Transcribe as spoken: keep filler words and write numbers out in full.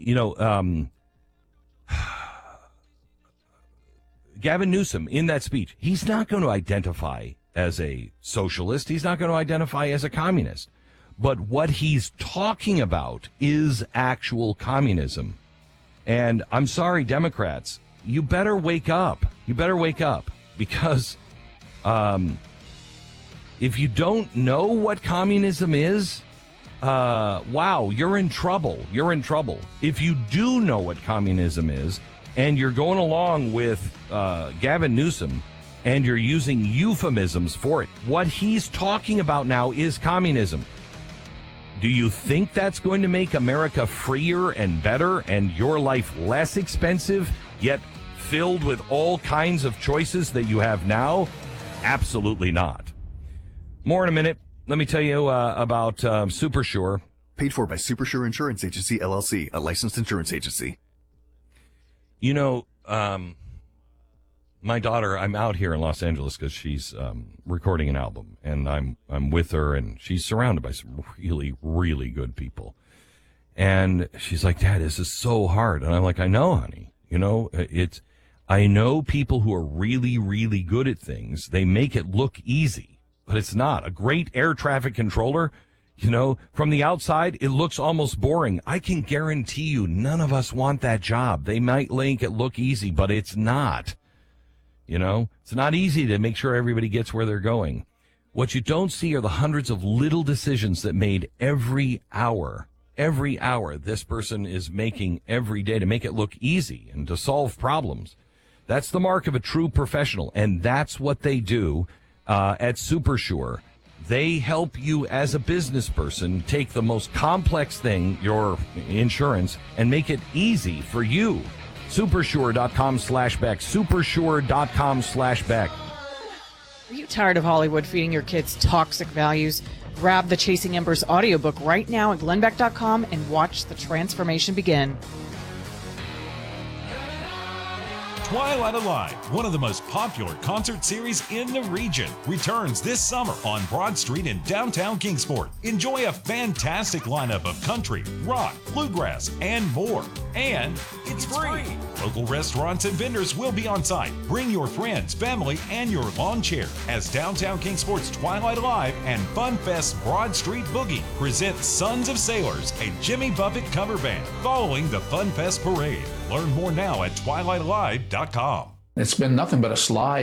you know, um, Gavin Newsom, in that speech, he's not going to identify as a socialist. He's not going to identify as a communist. But what he's talking about is actual communism. And I'm sorry, Democrats, you better wake up. You better wake up because um, if you don't know what communism is, uh, wow, you're in trouble. You're in trouble. If you do know what communism is and you're going along with uh, Gavin Newsom and you're using euphemisms for it, what he's talking about now is communism. Do you think that's going to make America freer and better and your life less expensive, yet filled with all kinds of choices that you have now? Absolutely not. More in a minute. Let me tell you uh, about um, SuperSure. Paid for by SuperSure Insurance Agency, L L C, a licensed insurance agency. You know, um, my daughter, I'm out here in Los Angeles because she's um, recording an album, and I'm I'm with her, and she's surrounded by some really, really good people. And she's like, Dad, this is so hard. And I'm like, I know, honey. You know, it's, I know people who are really, really good at things. They make it look easy, but it's not. A great air traffic controller, you know, from the outside, it looks almost boring. I can guarantee you none of us want that job. They might make it look easy, but it's not. You know, it's not easy to make sure everybody gets where they're going. What you don't see are the hundreds of little decisions that made every hour, every hour this person is making every day to make it look easy and to solve problems. That's the mark of a true professional, and that's what they do uh, at SuperSure. They help you as a business person take the most complex thing, your insurance, and make it easy for you. Supersure.com slash Beck. Supersure.com slash Beck. Are you tired of Hollywood feeding your kids toxic values? Grab the Chasing Embers audiobook right now at glenn beck dot com and watch the transformation begin. Twilight Alive, one of the most popular concert series in the region, returns this summer on Broad Street in downtown Kingsport. Enjoy a fantastic lineup of country, rock, bluegrass, and more. And it's free. Local restaurants and vendors will be on site. Bring your friends, family, and your lawn chair as downtown Kingsport's Twilight Alive and Fun Fest Broad Street Boogie present Sons of Sailors, a Jimmy Buffett cover band, following the Fun Fest parade. Learn more now at twilight alive dot com. It's been nothing but a slide.